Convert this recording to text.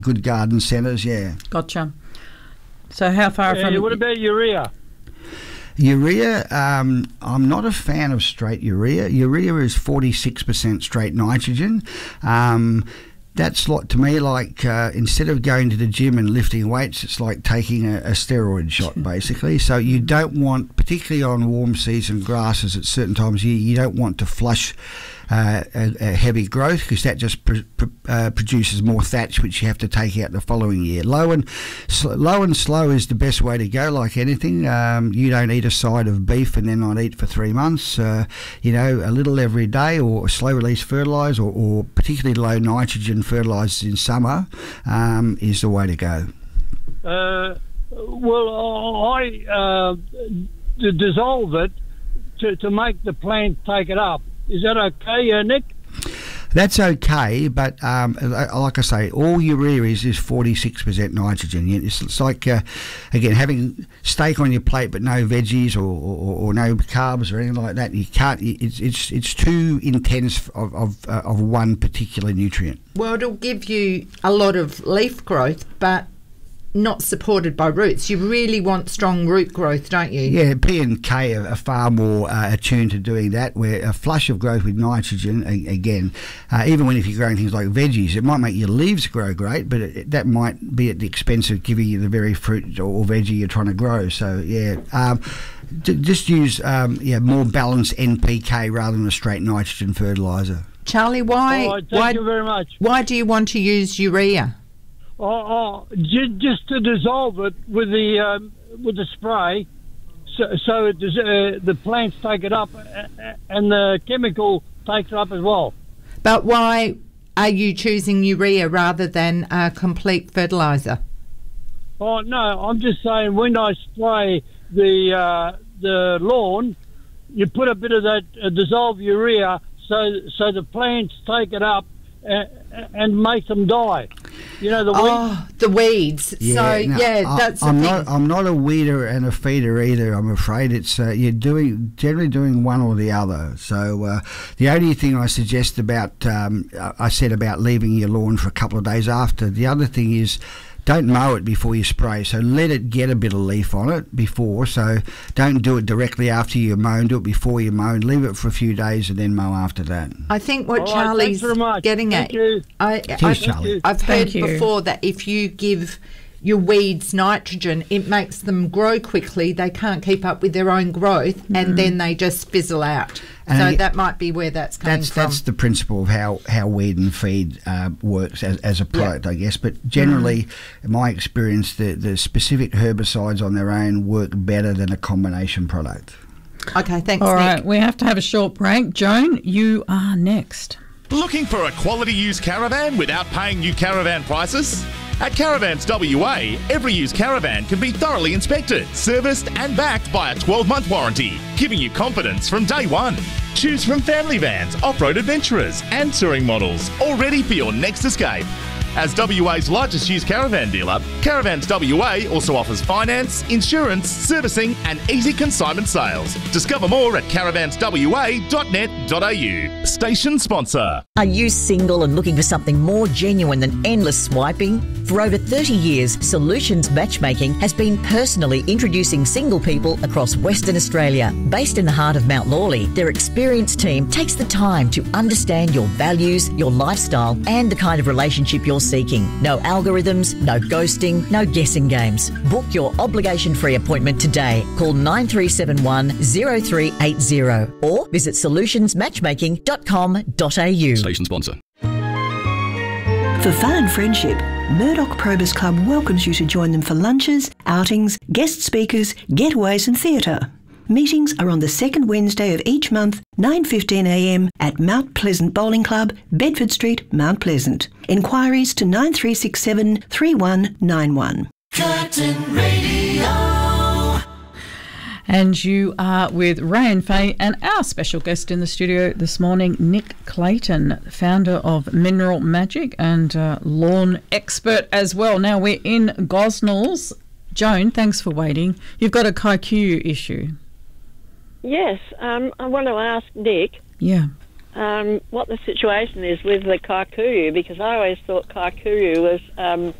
good garden centres, yeah. Gotcha. So how far from... What about urea? Urea, I'm not a fan of straight urea. Urea is 46% straight nitrogen. That's to me like instead of going to the gym and lifting weights, it's like taking a steroid shot, basically. So you don't want, particularly on warm season grasses at certain times of year, you don't want to flush a heavy growth, because that just produces more thatch, which you have to take out the following year. Low and slow is the best way to go, like anything. You don't eat a side of beef and then not eat for 3 months. A little every day, or slow release fertiliser, or particularly low nitrogen fertilisers in summer is the way to go. I dissolve it to make the plant take it up. Is that okay, Nick? That's okay, but like I say, all urea is 46% nitrogen. It's like, again, having steak on your plate but no veggies or no carbs or anything like that. You can't. It's too intense of one particular nutrient. Well, it'll give you a lot of leaf growth, but not supported by roots. You really want strong root growth, don't you? Yeah, P and K are far more attuned to doing that, where a flush of growth with nitrogen, again, even if you're growing things like veggies, it might make your leaves grow great, but that might be at the expense of giving you the very fruit or veggie you're trying to grow. So, yeah, just use more balanced NPK rather than a straight nitrogen fertiliser. Charlie, thank you very much. Why do you want to use urea? Just to dissolve it with the spray, so the plants take it up, and the chemical takes it up as well. But why are you choosing urea rather than a complete fertiliser? Oh no, I'm just saying when I spray the lawn, you put a bit of that dissolved urea, so the plants take it up and make them die. You know, the weeds. Oh, the weeds. Yeah, that's I'm the thing. I'm not a weeder and a feeder either. I'm afraid it's you're generally doing one or the other. So the only thing I suggest about I said about leaving your lawn for a couple of days after. The other thing is, don't mow it before you spray. So let it get a bit of leaf on it before. So don't do it directly after you mow. Do it before you mow, and leave it for a few days and then mow after that. I think what Charlie's getting at, I've heard before that if you give your weeds nitrogen, it makes them grow quickly. They can't keep up with their own growth, and then they just fizzle out. So that might be where that's coming from. That's the principle of how weed and feed works as a product, I guess. But generally, in my experience, the specific herbicides on their own work better than a combination product. Okay, thanks, All Nick. right, we have to have a short break. Joan, you are next. Looking for a quality used caravan without paying new caravan prices? At Caravans WA, every used caravan can be thoroughly inspected, serviced and backed by a 12-month warranty, giving you confidence from day one. Choose from family vans, off-road adventurers and touring models, all ready for your next escape. As WA's largest used caravan dealer, Caravans WA also offers finance, insurance, servicing and easy consignment sales. Discover more at caravanswa.net.au. Station sponsor. Are you single and looking for something more genuine than endless swiping? For over 30 years, Solutions Matchmaking has been personally introducing single people across Western Australia. Based in the heart of Mount Lawley, their experienced team takes the time to understand your values, your lifestyle and the kind of relationship you're seeking. No algorithms, no ghosting, no guessing games. Book your obligation-free appointment today. Call 9371 0380 or visit solutionsmatchmaking.com.au. Station sponsor. For fun and friendship, Murdoch Probus Club welcomes you to join them for lunches, outings, guest speakers, getaways and theatre. Meetings are on the second Wednesday of each month, 9:15am at Mount Pleasant Bowling Club, Bedford Street, Mount Pleasant. Enquiries to 9367 3191. Curtin Radio. And you are with Ray and Faye and our special guest in the studio this morning, Nick Clayton, founder of Mineral Magic and lawn expert as well. Now we're in Gosnells. Joan, thanks for waiting. You've got a kikuyu issue. Yes, I want to ask Nick. Yeah. what the situation is with the kikuyu, because I always thought kikuyu was